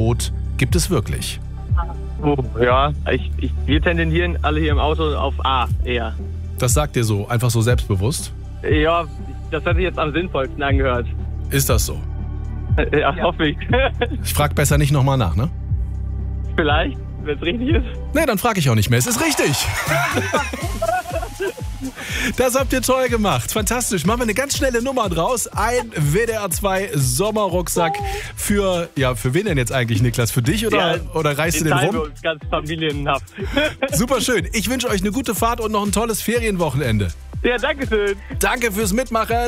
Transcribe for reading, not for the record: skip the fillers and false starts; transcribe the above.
Rot gibt es wirklich? Ja, wir tendieren alle hier im Auto auf A eher. Das sagt ihr so, einfach so selbstbewusst? Ja, das hat sich jetzt am sinnvollsten angehört. Ist das so? Ja, hoffe ich. Ich frage besser nicht nochmal nach, ne? Vielleicht, wenn es richtig ist. Nee, dann frage ich auch nicht mehr. Es ist richtig. Das habt ihr toll gemacht. Fantastisch. Machen wir eine ganz schnelle Nummer draus. Ein WDR 2 Sommerrucksack für wen denn jetzt eigentlich, Niklas? Für dich oder reißt du den rum? Wir uns ganz familienhaft. Super schön. Ich wünsche euch eine gute Fahrt und noch ein tolles Ferienwochenende. Ja, danke schön. Danke fürs Mitmachen.